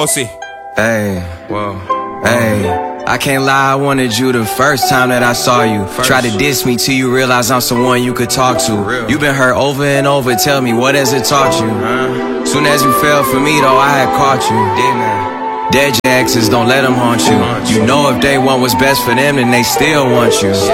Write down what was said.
see. Hey, whoa, hey, I can't lie, I wanted you the first time that I saw you. Try to diss me till you realize I'm someone you could talk to. You been hurt over and over, tell me what has it taught you? Soon as you fell for me though, I had caught you. Dead your exes, don't let them haunt you. You know if they want what's best for them, then they still want you.